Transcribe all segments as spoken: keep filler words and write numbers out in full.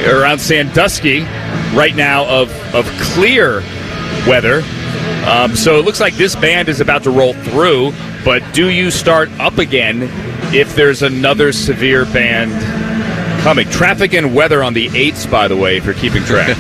around Sandusky right now of, of clear weather. Um, so it looks like this band is about to roll through, but do you start up again if there's another severe band coming? Traffic and weather on the eights, by the way, if you're keeping track.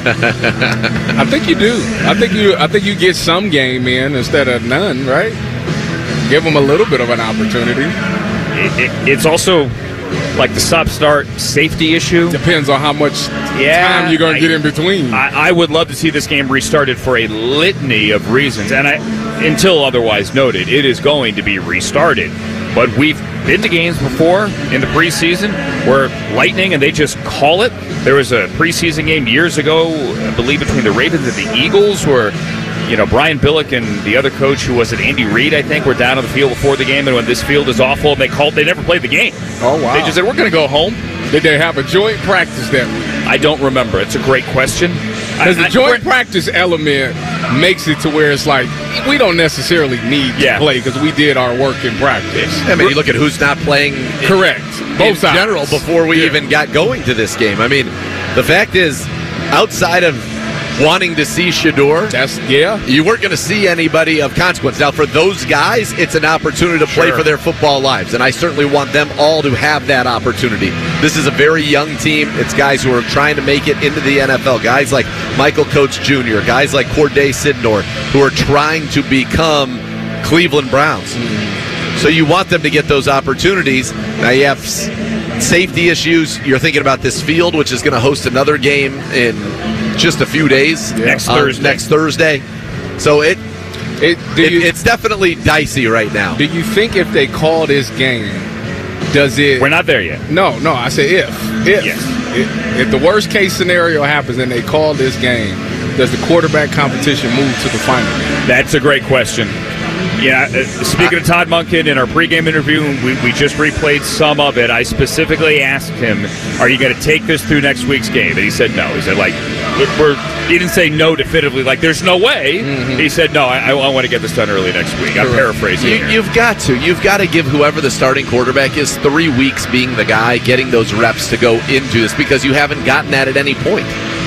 I think you do. I think you I think you get some game in instead of none, right? Give them a little bit of an opportunity. It, it, it's also like the stop-start safety issue. Depends on how much yeah, time you're going to get in between. I, I would love to see this game restarted for a litany of reasons. And I, until otherwise noted, it is going to be restarted. But we've been to games before in the preseason where Lightning, and they just call it. There was a preseason game years ago, I believe, between the Ravens and the Eagles where, you know, Brian Billick and the other coach, who was it, Andy Reid, I think, were down on the field before the game, and when this field is awful, and they called, they never played the game. Oh, wow. They just said, we're going to go home. Did they have a joint practice that week? I don't remember. It's a great question. Because the joint practice element makes it to where it's like, we don't necessarily need to yeah. play because we did our work in practice. I mean, you look at who's not playing. Correct. In, Both in sides. general before we yeah. even got going to this game. I mean, the fact is, outside of wanting to see Shedeur, That's, yeah. you weren't going to see anybody of consequence. Now, for those guys, it's an opportunity to play sure. for their football lives, and I certainly want them all to have that opportunity. This is a very young team. It's guys who are trying to make it into the N F L. Guys like Michael Coates Junior, guys like Corday Sidnor, who are trying to become Cleveland Browns. Mm. So you want them to get those opportunities. Now you have safety issues. You're thinking about this field, which is going to host another game in just a few days. Yeah. Next uh, Thursday. Next Thursday. So it, it, it you, it's definitely dicey right now. Do you think if they call this game, does it... We're not there yet. No, no, I say if. If. Yes. If, if the worst case scenario happens and they call this game, does the quarterback competition move to the final game? That's a great question. Yeah, uh, speaking of Todd Monken, in our pregame interview, we, we just replayed some of it. I specifically asked him, are you going to take this through next week's game? And he said no. He said, like, we're, he didn't say no definitively, like, there's no way. Mm-hmm. He said, no, I, I want to get this done early next week. I'm paraphrasing you, here. You've got to. You've got to give whoever the starting quarterback is three weeks being the guy, getting those reps to go into this, because you haven't gotten that at any point.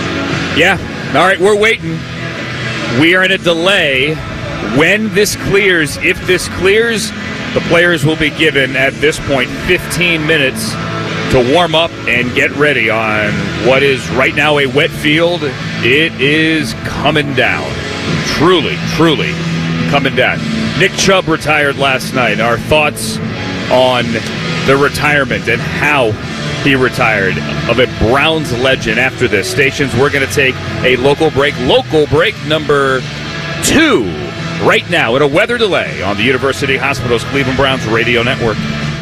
Yeah. All right, we're waiting. We are in a delay. When this clears, if this clears, the players will be given, at this point, fifteen minutes to warm up and get ready on what is right now a wet field. It is coming down. Truly, truly coming down. Nick Chubb retired last night. Our thoughts on the retirement and how he retired of a Browns legend after this. Stations, we're going to take a local break. Local break number two. Right now, at a weather delay on the University Hospital's Cleveland Browns radio network.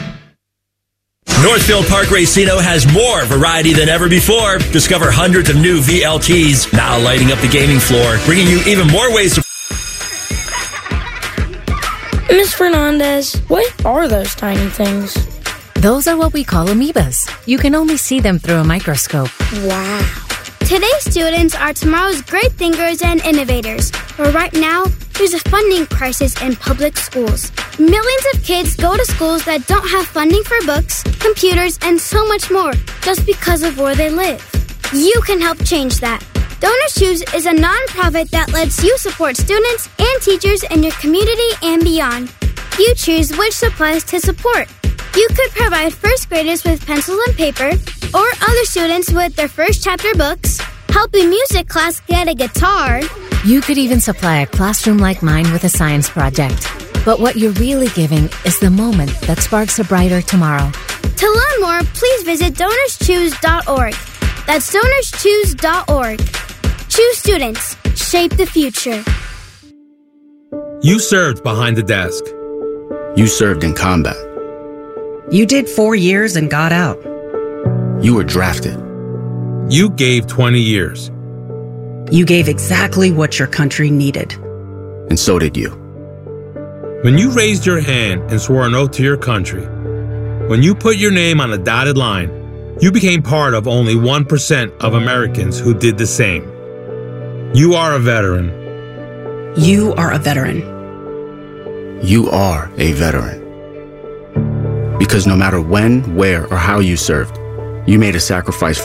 Northfield Park Racino has more variety than ever before. Discover hundreds of new V L Ts, now lighting up the gaming floor, bringing you even more ways to... Miss Fernandez, what are those tiny things? Those are what we call amoebas. You can only see them through a microscope. Wow. Today's students are tomorrow's great thinkers and innovators. But right now, there's a funding crisis in public schools. Millions of kids go to schools that don't have funding for books, computers, and so much more just because of where they live. You can help change that. Donors Choose is a nonprofit that lets you support students and teachers in your community and beyond. You choose which supplies to support. You could provide first graders with pencils and paper, or other students with their first chapter books, help a music class get a guitar. You could even supply a classroom like mine with a science project. But what you're really giving is the moment that sparks a brighter tomorrow. To learn more, please visit donors choose dot org. That's donors choose dot org. Choose students. Shape the future. You served behind the desk. You served in combat. You did four years and got out. You were drafted. You gave twenty years. You gave exactly what your country needed. And so did you. When you raised your hand and swore an oath to your country, when you put your name on a dotted line, you became part of only one percent of Americans who did the same. You are a veteran. You are a veteran. You are a veteran. Because no matter when, where, or how you served, you made a sacrifice for